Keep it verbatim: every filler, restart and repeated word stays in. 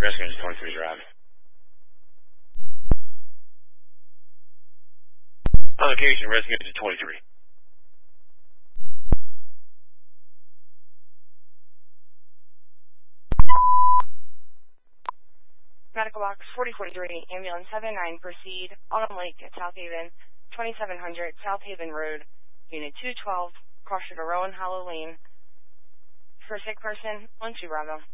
Rescue Engine twenty-three Drive. On location, Rescue Engine twenty-three. Medical box forty forty-three, ambulance seven nine, proceed, Autumn Lake at South Haven, twenty-seven hundred South Haven Road, Unit two twelve, cross to Rowan Hollow Lane. For sick person, one two Bravo.